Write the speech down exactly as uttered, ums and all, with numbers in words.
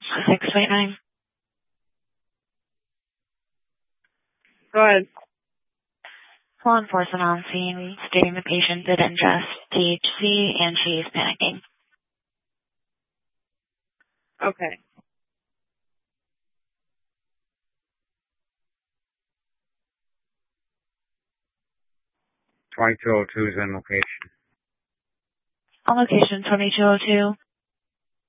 six eight nine. Go ahead. Law enforcement on scene stating the patient did ingest T H C and she is panicking. Okay. twenty-two oh two is in location. On location twenty-two oh two.